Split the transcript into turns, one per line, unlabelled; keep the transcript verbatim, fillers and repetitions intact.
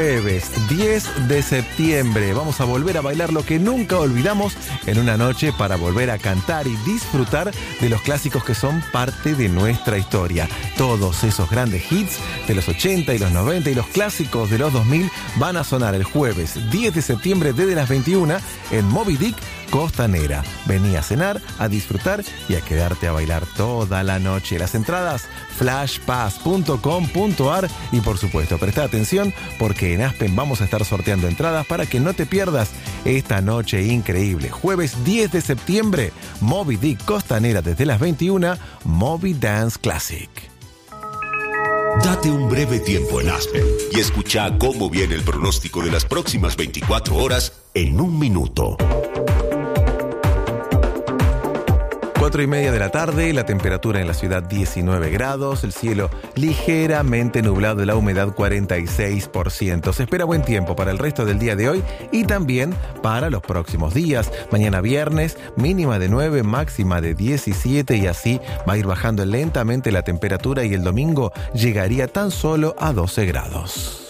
Jueves diez de septiembre, vamos a volver a bailar lo que nunca olvidamos en una noche para volver a cantar y disfrutar de los clásicos que son parte de nuestra historia. Todos esos grandes hits de los ochenta y los noventa y los clásicos de los dos mil van a sonar el jueves diez de septiembre desde las veintiuna en Moby Dick Costanera. Vení a cenar, a disfrutar y a quedarte a bailar toda la noche. Las entradas flash pass punto com punto ar y por supuesto presta atención porque en Aspen vamos a estar sorteando entradas para que no te pierdas esta noche increíble. Jueves diez de septiembre, Moby Dick Costanera desde las veintiuna, Moby Dance Classic.
Date un breve tiempo en Aspen y escucha cómo viene el pronóstico de las próximas veinticuatro horas en un minuto.
Cuatro y media de la tarde, la temperatura en la ciudad diecinueve grados, el cielo ligeramente nublado y la humedad cuarenta y seis por ciento. Se espera buen tiempo para el resto del día de hoy y también para los próximos días. Mañana viernes, mínima de nueve, máxima de diecisiete y así va a ir bajando lentamente la temperatura y el domingo llegaría tan solo a doce grados.